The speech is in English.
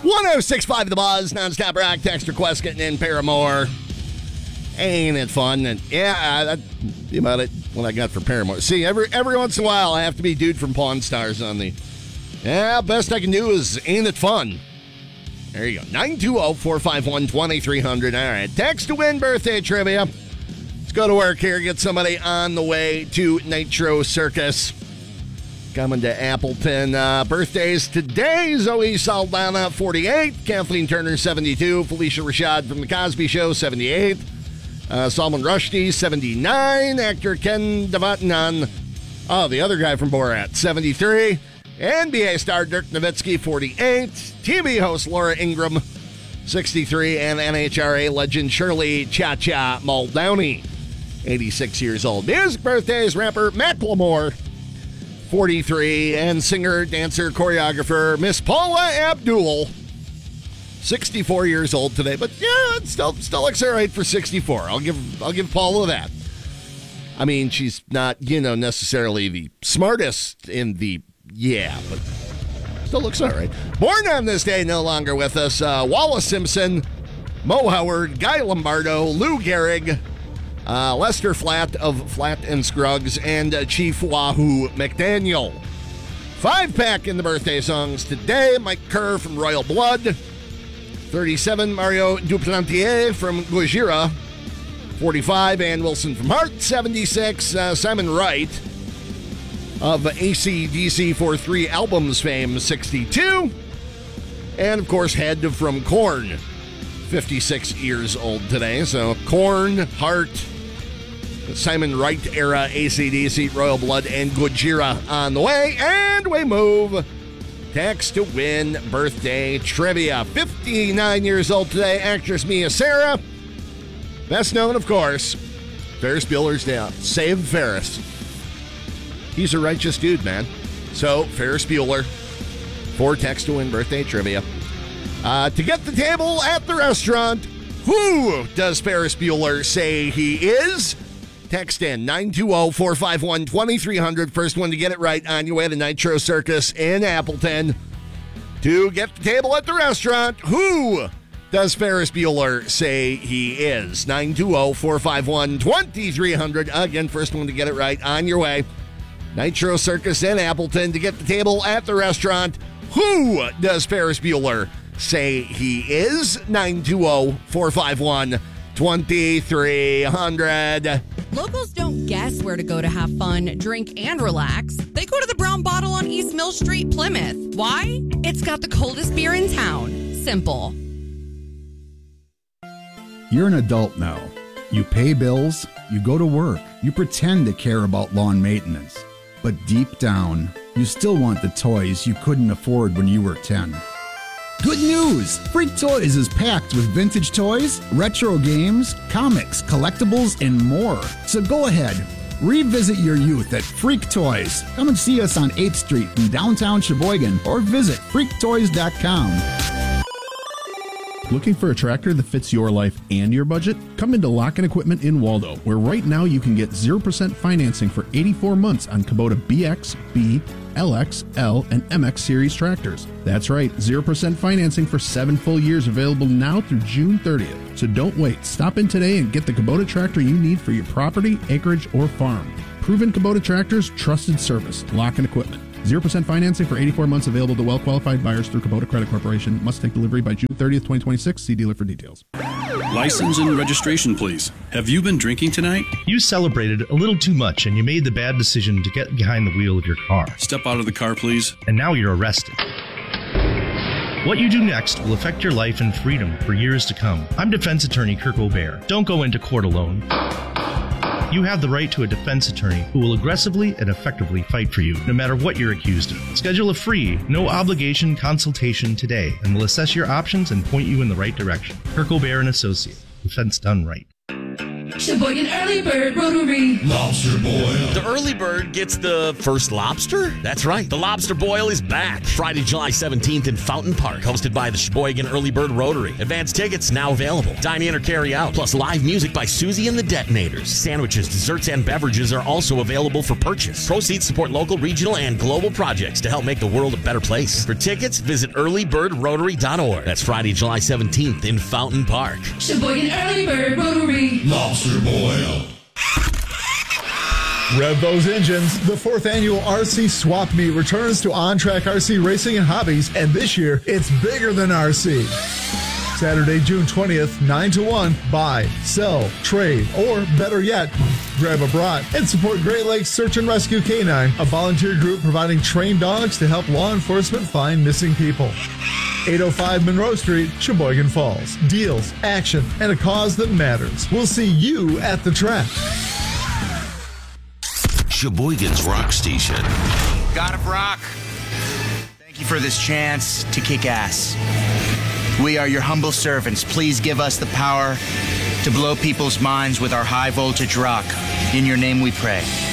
106.5 The Buzz, non-stop rock, text request getting in Paramore. Ain't it fun? And yeah, that's about it, what I got for Paramore. See, every once in a while, I have to be dude from Pawn Stars on the, best I can do is Ain't It Fun? There you go. 920-451-2300. All right, text to win birthday trivia. Let's go to work here, get somebody on the way to Nitro Circus. Coming to Appleton. Birthdays today, Zoe Saldana, 48. Kathleen Turner, 72. Felicia Rashad from The Cosby Show, 78. Salman Rushdie, 79. Actor Ken Devotnan, the other guy from Borat, 73. NBA star Dirk Nowitzki, 48. TV host Laura Ingraham, 63. And NHRA legend Shirley Cha-Cha Muldowney, 86 years old. Music birthdays, rapper Macklemore, 43, and singer, dancer, choreographer Miss Paula Abdul, 64 years old today. But yeah, it still looks all right for 64. I'll give Paula that. I mean, she's not, necessarily the smartest in the, but still looks all right. Born on this day, no longer with us, Wallace Simpson, Mo Howard, Guy Lombardo, Lou Gehrig, Lester Flatt of Flatt and Scruggs, and Chief Wahoo McDaniel. 5-pack in the birthday songs today. Mike Kerr from Royal Blood. 37, Mario Duplantier from Gojira. 45, Ann Wilson from Heart. 76, Simon Wright of AC/DC for 3 albums fame. 62. And, of course, Head from Korn. 56 years old today. So, Korn, Heart, Simon Wright era, AC/DC, Royal Blood, and Gojira on the way. And we move. Text to win birthday trivia. 59 years old today, actress Mia Sara. Best known, of course, Ferris Bueller's Day Off. Save Ferris. He's a righteous dude, man. So, Ferris Bueller for text to win birthday trivia. To get the table at the restaurant, who does Ferris Bueller say he is? Text in 920-451-2300. First one to get it right on your way to Nitro Circus in Appleton. To get the table at the restaurant, who does Ferris Bueller say he is? 920-451-2300. Again, first one to get it right on your way. Nitro Circus in Appleton. To get the table at the restaurant, who does Ferris Bueller say he is? 920-451-2300. Locals don't guess where to go to have fun, drink, and relax. They go to the Brown Bottle on East Mill Street, Plymouth. Why? It's got the coldest beer in town. Simple. You're an adult now. You pay bills, you go to work, you pretend to care about lawn maintenance. But deep down, you still want the toys you couldn't afford when you were 10. Good news! Freak Toys is packed with vintage toys, retro games, comics, collectibles, and more. So go ahead, revisit your youth at Freak Toys. Come and see us on 8th Street in downtown Sheboygan or visit freaktoys.com. Looking for a tractor that fits your life and your budget? Come into Lock-In Equipment in Waldo, where right now you can get 0% financing for 84 months on Kubota BX, B, LX, L, and MX series tractors. That's right, 0% financing for 7 full years available now through June 30th. So don't wait. Stop in today and get the Kubota tractor you need for your property, acreage, or farm. Proven Kubota tractors, trusted service. Lock-In Equipment. 0% financing for 84 months available to well-qualified buyers through Kubota Credit Corporation. Must take delivery by June 30th, 2026. See dealer for details. License and registration, please. Have you been drinking tonight? You celebrated a little too much and you made the bad decision to get behind the wheel of your car. Step out of the car, please. And now you're arrested. What you do next will affect your life and freedom for years to come. I'm defense attorney Kirk O'Bear. Don't go into court alone. You have the right to a defense attorney who will aggressively and effectively fight for you, no matter what you're accused of. Schedule a free, no-obligation consultation today, and we'll assess your options and point you in the right direction. Kirk O'Bear & Associates. Defense done right. Sheboygan Early Bird Rotary. Lobster boil. The early bird gets the first lobster? That's right. The lobster boil is back. Friday, July 17th in Fountain Park, hosted by the Sheboygan Early Bird Rotary. Advance tickets now available. Dine in or carry out, plus live music by Susie and the Detonators. Sandwiches, desserts, and beverages are also available for purchase. Proceeds support local, regional, and global projects to help make the world a better place. For tickets, visit earlybirdrotary.org. That's Friday, July 17th in Fountain Park. Sheboygan Early Bird Rotary. Lobster boil. Rev those engines. The 4th annual RC Swap Meet returns to On-Track RC Racing and Hobbies, and this year it's bigger than RC. Saturday, June 20th, 9 to 1. Buy, sell, trade, or better yet, grab a brat and support Great Lakes Search and Rescue Canine, a volunteer group providing trained dogs to help law enforcement find missing people. 805 Monroe Street, Sheboygan Falls. Deals, action, and a cause that matters. We'll see you at the track. Sheboygan's Rock Station. God of Rock, thank you for this chance to kick ass. We are your humble servants. Please give us the power to blow people's minds with our high voltage rock. In your name we pray.